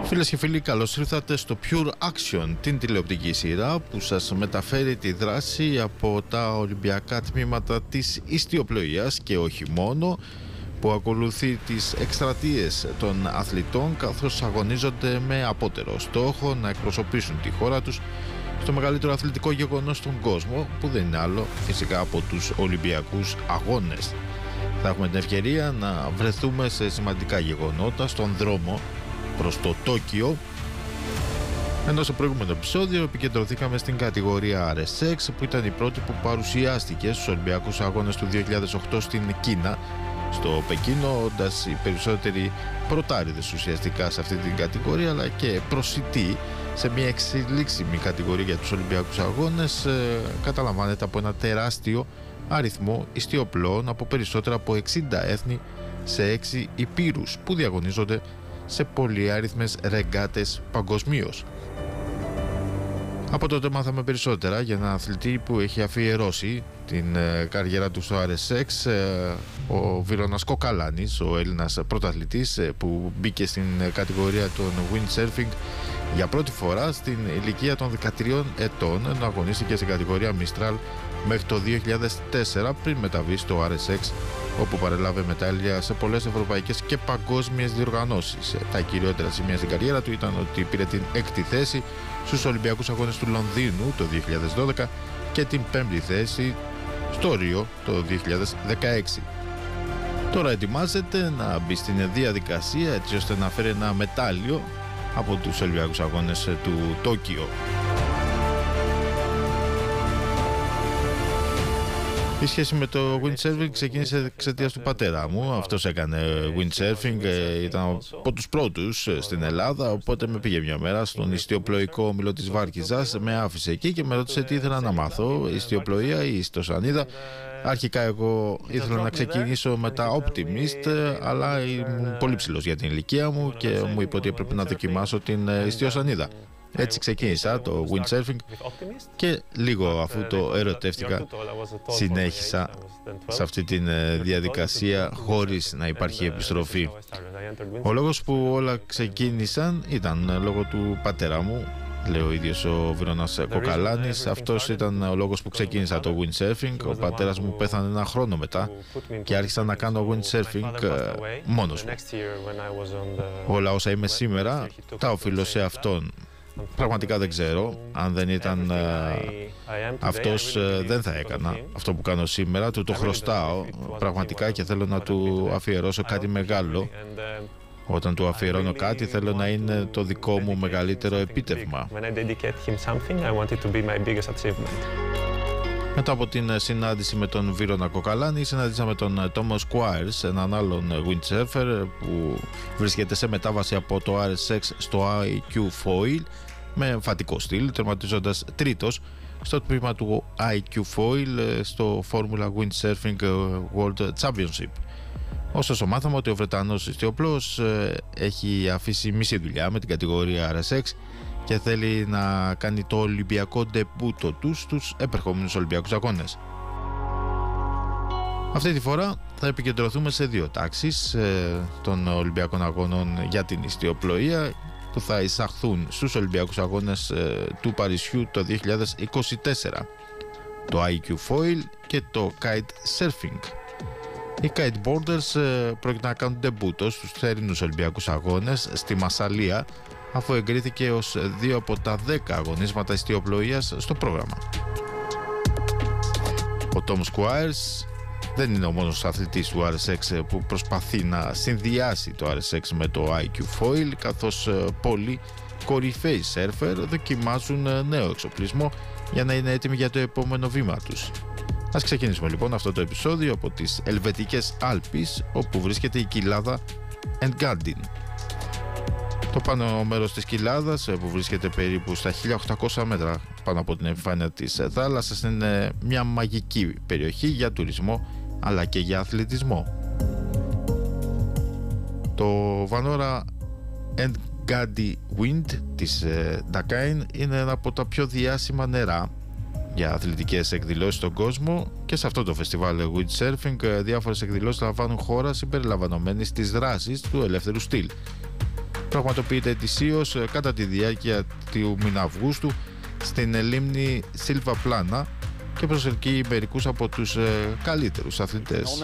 Φίλες και φίλοι, καλώς ήρθατε στο Pure Action, την τηλεοπτική σειρά που σας μεταφέρει τη δράση από τα Ολυμπιακά τμήματα της ιστιοπλοείας και όχι μόνο, που ακολουθεί τις εκστρατείες των αθλητών καθώς αγωνίζονται με απότερο στόχο να εκπροσωπήσουν τη χώρα τους στο μεγαλύτερο αθλητικό γεγονός στον κόσμο, που δεν είναι άλλο φυσικά από τους Ολυμπιακούς Αγώνες. Θα έχουμε την ευκαιρία να βρεθούμε σε σημαντικά γεγονότα στον δρόμο προς το Τόκιο, ενώ στο προηγούμενο επεισόδιο επικεντρωθήκαμε στην κατηγορία RSX, που ήταν η πρώτη που παρουσιάστηκε στους Ολυμπιακούς Αγώνες του 2008 στην Κίνα, στο Πεκίνο, όντας οι περισσότεροι πρωτάριδες ουσιαστικά σε αυτή την κατηγορία, αλλά και προσιτοί σε μια εξελίξιμη κατηγορία για τους Ολυμπιακούς Αγώνες. Καταλαμβάνεται από ένα τεράστιο αριθμό ιστιοπλώων από περισσότερα από 60 έθνη σε 6 υπήρους που διαγωνίζονται σε πολυάριθμες ρεγκάτες παγκοσμίως. Από τότε μάθαμε περισσότερα για έναν αθλητή που έχει αφιερώσει την καριέρα του στο RSX, ο Βίρονας Κοκαλάνης, ο Έλληνας πρωταθλητής που μπήκε στην κατηγορία των windsurfing για πρώτη φορά στην ηλικία των 13 ετών, ενώ αγωνίστηκε στην κατηγορία Mistral μέχρι το 2004 πριν μεταβεί στο RSX, όπου παρέλαβε μετάλλια σε πολλές ευρωπαϊκές και παγκόσμιες διοργανώσεις. Τα κυριότερα σημεία στην καριέρα του ήταν ότι πήρε την 6η θέση στους Ολυμπιακούς Αγώνες του Λονδίνου το 2012 και την 5η θέση στο Ρίο το 2016. Τώρα ετοιμάζεται να μπει στην διαδικασία έτσι ώστε να φέρει ένα μετάλλιο από τους Ολυμπιακούς Αγώνες του Τόκιο. Η σχέση με το windsurfing ξεκίνησε εξαιτίας του πατέρα μου. Αυτός έκανε windsurfing, ήταν από τους πρώτους στην Ελλάδα, οπότε με πήγε μια μέρα στον ιστιοπλοϊκό όμιλο της Βάρκιζας, με άφησε εκεί και με ρώτησε τι ήθελα να μάθω, ιστιοπλοεία ή ιστοσανίδα. Αρχικά εγώ ήθελα να ξεκινήσω με τα Optimist, αλλά ήμουν πολύ ψηλός για την ηλικία μου και μου είπε ότι έπρεπε να δοκιμάσω την ιστιοσανίδα. Έτσι ξεκίνησα το windsurfing και λίγο αφού το ερωτεύτηκα συνέχισα σε αυτή τη διαδικασία χωρίς να υπάρχει επιστροφή. Ο λόγος που όλα ξεκίνησαν ήταν λόγω του πατέρα μου, λέει ο ίδιος ο Βίρονας Κοκαλάνης. Αυτός ήταν ο λόγος που ξεκίνησα το windsurfing. Ο πατέρας μου πέθανε ένα χρόνο μετά και άρχισα να κάνω windsurfing μόνος μου. Όλα όσα είμαι σήμερα τα οφείλω σε αυτόν. Πραγματικά δεν ξέρω, αν δεν ήταν αυτός δεν θα έκανα αυτό που κάνω σήμερα. Του το χρωστάω πραγματικά και θέλω να του αφιερώσω κάτι μεγάλο. Όταν του αφιερώνω κάτι θέλω να είναι το δικό μου μεγαλύτερο επίτευγμα. Μετά από την συνάντηση με τον Βίρονα Κοκαλάνη, συναντήσαμε τον Thomas Squires, έναν άλλον windsurfer που βρίσκεται σε μετάβαση από το RSX στο IQ Foil με εμφατικό στυλ, τερματίζοντας τρίτος στο τμήμα του IQ Foil στο Formula Windsurfing World Championship. Ωστόσο μάθαμε ότι ο Βρετανός ιστιοπλώος έχει αφήσει μισή δουλειά με την κατηγορία RSX και θέλει να κάνει το Ολυμπιακό ντεμπούτο του στους επερχόμενους Ολυμπιακούς Αγώνες. Αυτή τη φορά θα επικεντρωθούμε σε δύο τάξεις των Ολυμπιακών Αγώνων για την ιστιοπλοεία που θα εισαχθούν στους Ολυμπιακούς Αγώνες του Παρισιού το 2024. Το IQ Foil και το Kite Surfing. Οι kiteboarders πρόκειται να κάνουν ντεμπούτο στους θερινούς Ολυμπιακούς Αγώνες στη Μασσαλία, αφού εγκρίθηκε ως 2 από τα 10 αγωνίσματα ιστιοπλοείας στο πρόγραμμα. Ο Tom Squires δεν είναι ο μόνος αθλητής του RSX που προσπαθεί να συνδυάσει το RSX με το IQ Foil, καθώς πολλοί κορυφαίοι σέρφερ δοκιμάζουν νέο εξοπλισμό για να είναι έτοιμοι για το επόμενο βήμα τους. Ας ξεκινήσουμε λοιπόν αυτό το επεισόδιο από τις Ελβετικές Άλπεις, όπου βρίσκεται η κοιλάδα Engadin. Το πάνω μέρος της κοιλάδας, που βρίσκεται περίπου στα 1800 μέτρα πάνω από την επιφάνεια της θάλασσας, είναι μια μαγική περιοχή για τουρισμό αλλά και για αθλητισμό. Το Vanora Engadi Wind της Dakine είναι ένα από τα πιο διάσημα νερά για αθλητικές εκδηλώσεις στον κόσμο και σε αυτό το φεστιβάλ windsurfing διάφορες εκδηλώσεις λαμβάνουν χώρα συμπεριλαμβανομένης της δράσης του ελεύθερου στυλ. πραγματοποιείται ετησίως κατά τη διάρκεια του μήνα Αυγούστου στην λίμνη Silva Plana και προσελκύει μερικούς από τους καλύτερους αθλητές.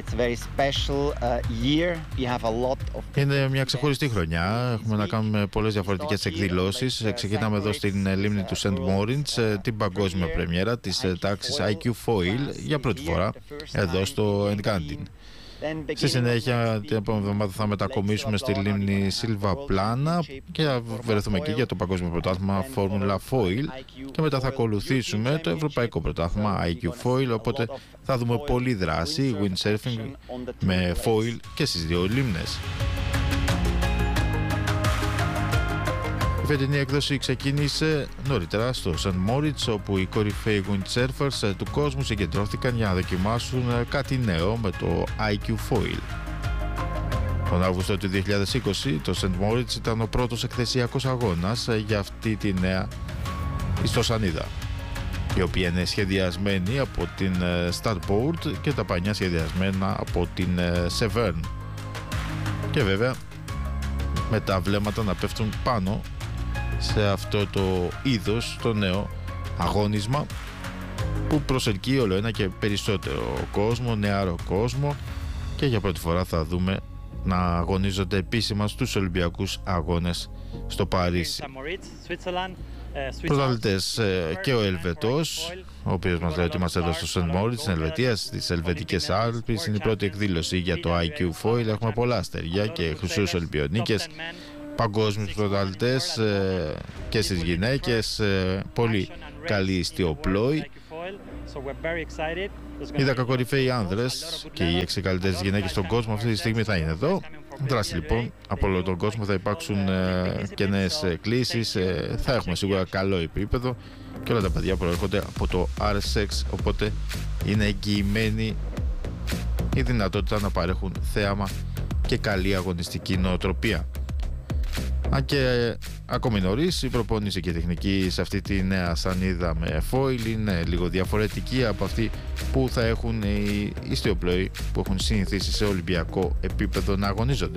Είναι μια ξεχωριστή χρονιά. Έχουμε να κάνουμε πολλές διαφορετικές εκδηλώσεις. Ξεκινάμε εδώ στην λίμνη του Σεντ Μόρινς την παγκόσμια πρεμιέρα της τάξης IQ Foil για πρώτη φορά εδώ στο Engadin. Στη συνέχεια, την επόμενη εβδομάδα θα μετακομίσουμε στη λίμνη Silva Plana και θα βρεθούμε εκεί για το Παγκόσμιο Πρωτάθλημα Formula Foil και μετά θα ακολουθήσουμε το Ευρωπαϊκό Πρωτάθλημα IQ Foil, οπότε θα δούμε πολλή δράση windsurfing με foil και στις δύο λίμνες. Η φετινή έκδοση ξεκίνησε νωρίτερα στο Σεντ Μόριτς, όπου οι κορυφαίοι windsurfers του κόσμου συγκεντρώθηκαν για να δοκιμάσουν κάτι νέο με το IQ Foil. Τον Αύγουστο του 2020 το Σεντ Μόριτς ήταν ο πρώτος εκθεσιακός αγώνας για αυτή τη νέα ιστοσανίδα, η οποία είναι σχεδιασμένη από την Starboard και τα πανιά σχεδιασμένα από την Severn. Και βέβαια με τα βλέμματα να πέφτουν πάνω σε αυτό το είδος, το νέο αγώνισμα που προσελκύει όλο ένα και περισσότερο κόσμο, νεάρο κόσμο, και για πρώτη φορά θα δούμε να αγωνίζονται επίσημα στους Ολυμπιακούς Αγώνες στο Παρίσι. Πρωταθλητές και ο Ελβετός, ο οποίος μας λέει ότι είμαστε εδώ στο Σεντ Μόριτς στην Ελβετία, στις Ελβετικές Άλπεις. Είναι η πρώτη εκδήλωση για το IQ Foil. Έχουμε πολλά αστέρια και χρυσούς Ολυμπιονίκες, παγκόσμιους πρωταθλητές και στις γυναίκες, πολύ καλοί ιστιοπλόοι. Οι 10 κορυφαίοι άνδρες και οι 6 καλύτερες γυναίκες στον κόσμο αυτή τη στιγμή θα είναι εδώ. Δράση λοιπόν από όλο τον κόσμο, θα υπάρξουν και νέες κλήσεις, θα έχουμε σίγουρα καλό επίπεδο και όλα τα παιδιά προέρχονται από το RSX, οπότε είναι εγγυημένη η δυνατότητα να παρέχουν θέαμα και καλή αγωνιστική νοοτροπία. Αν και ακόμη νωρίς, η προπόνηση και η τεχνική σε αυτή τη νέα σανίδα με foil είναι λίγο διαφορετική από αυτή που θα έχουν οι ιστιοπλοοί που έχουν συνηθίσει σε ολυμπιακό επίπεδο να αγωνίζονται.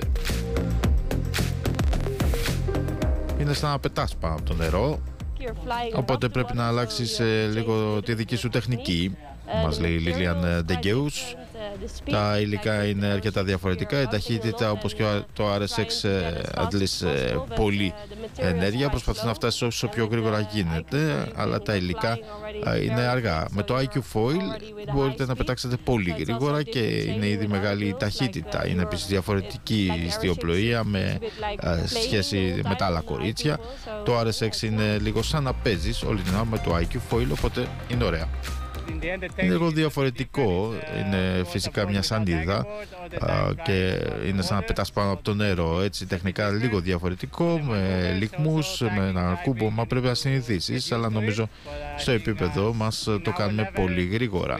Είναι σαν να πετάς πάνω από το νερό, οπότε πρέπει να αλλάξεις λίγο τη δική σου τεχνική, μας λέει η Λίλιαν Ντεγκέους. Τα υλικά είναι αρκετά διαφορετικά. Η ταχύτητα, όπως και το RSX, αντλεί πολύ ενέργεια. Προσπαθεί να φτάσει όσο πιο γρήγορα γίνεται, αλλά τα υλικά είναι αργά. Με το IQ Foil μπορείτε να πετάξετε πολύ γρήγορα και είναι ήδη μεγάλη η ταχύτητα. Είναι επίσης διαφορετική η ιστιοπλοεία με σχέση με τα άλλα κορίτσια. Το RSX είναι λίγο σαν να παίζεις όλη την ώρα με το IQ Foil, οπότε είναι ωραία. Είναι λίγο διαφορετικό, είναι φυσικά μια σανίδα και είναι σαν να πετάς πάνω από το νερό, έτσι τεχνικά λίγο διαφορετικό, με λυκμούς, με ένα κούμπομα, πρέπει να συνηθίσεις, αλλά νομίζω στο επίπεδο μας το κάνουμε πολύ γρήγορα.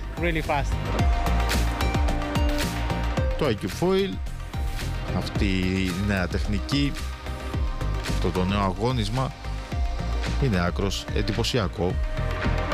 Το IQ Foil, αυτή η νέα τεχνική, το νέο αγώνισμα είναι άκρος εντυπωσιακό.